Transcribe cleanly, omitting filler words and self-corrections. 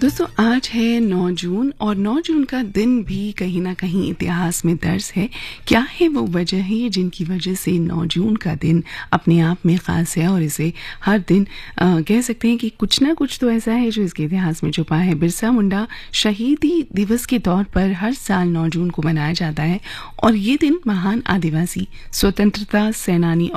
दोस्तों आज है 9 जून और 9 जून का दिन भी कहीं ना कहीं इतिहास में दर्ज है। क्या है वो वजह है जिनकी वजह से 9 जून का दिन अपने आप में ख़ास है और इसे हर दिन कह सकते हैं कि कुछ ना कुछ तो ऐसा है जो इसके इतिहास में छुपा है। बिरसा मुंडा शहीदी दिवस के तौर पर हर साल 9 जून को मनाया जाता है और ये दिन महान आदिवासी स्वतंत्रता सेनानी